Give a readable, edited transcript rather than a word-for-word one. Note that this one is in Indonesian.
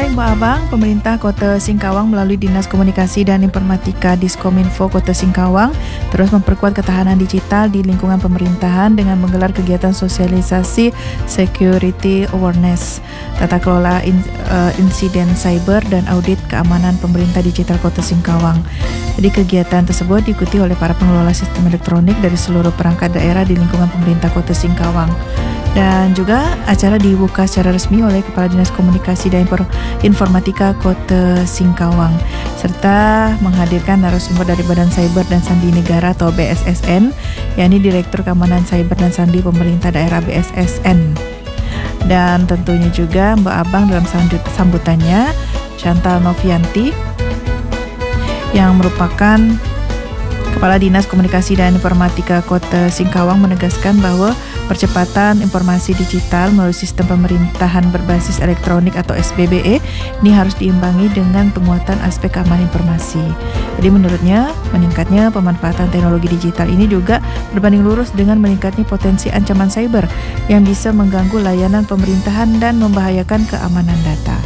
Baik Mbak Abang, pemerintah Kota Singkawang melalui Dinas Komunikasi dan Informatika Diskominfo Kota Singkawang terus memperkuat ketahanan digital di lingkungan pemerintahan dengan menggelar kegiatan sosialisasi security awareness, tata kelola insiden cyber dan audit keamanan pemerintah digital Kota Singkawang. Jadi kegiatan tersebut diikuti oleh para pengelola sistem elektronik dari seluruh perangkat daerah di lingkungan pemerintah Kota Singkawang. Dan juga acara dibuka secara resmi oleh Kepala Dinas Komunikasi dan Informatika Kota Singkawang serta menghadirkan narasumber dari Badan Cyber dan Sandi Negara atau BSSN, yakni Direktur Keamanan Cyber dan Sandi Pemerintah Daerah BSSN. Dan tentunya juga Mbak Abang dalam sambutannya Chantal Novianti yang merupakan Kepala Dinas Komunikasi dan Informatika Kota Singkawang menegaskan bahwa percepatan informasi digital melalui sistem pemerintahan berbasis elektronik atau SPBE ini harus diimbangi dengan penguatan aspek keamanan informasi. Jadi menurutnya, meningkatnya pemanfaatan teknologi digital ini juga berbanding lurus dengan meningkatnya potensi ancaman cyber yang bisa mengganggu layanan pemerintahan dan membahayakan keamanan data.